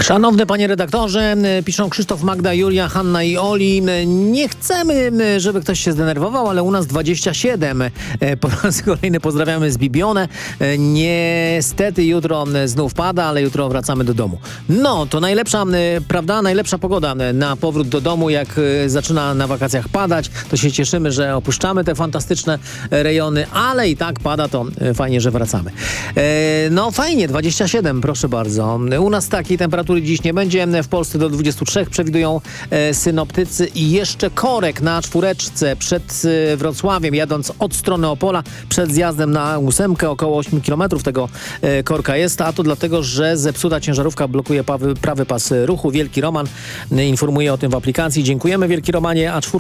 Szanowny panie redaktorze, piszą Krzysztof, Magda, Julia, Hanna i Oli. Nie chcemy, żeby ktoś się zdenerwował, ale u nas 27. Po raz kolejny pozdrawiamy z Bibione. Niestety jutro znów pada, ale jutro wracamy do domu. No, to najlepsza, prawda, najlepsza pogoda na powrót do domu, jak zaczyna na wakacjach padać. To się cieszymy, że opuszczamy te fantastyczne rejony, ale i tak pada, to fajnie, że wracamy. No fajnie, 27, proszę bardzo. U nas takiej temperatury dziś nie będzie. W Polsce do 23 przewidują synoptycy i jeszcze korek na czwóreczce przed Wrocławiem, jadąc od strony Opola, przed zjazdem na 8, około 8 km tego korka jest, a to dlatego, że zepsuta ciężarówka blokuje prawy pas ruchu. Wielki Roman informuje o tym w aplikacji. Dziękujemy, Wielki Romanie, a